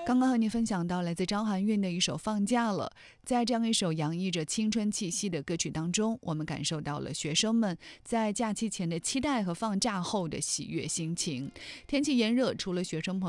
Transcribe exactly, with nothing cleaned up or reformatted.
刚刚和你分享到来自张含韵的一首《放假了》。在这样一首洋溢着青春气息的歌曲当中，我们感受到了学生们在假期前的期待和放假后的喜悦心情。天气炎热，除了学生朋友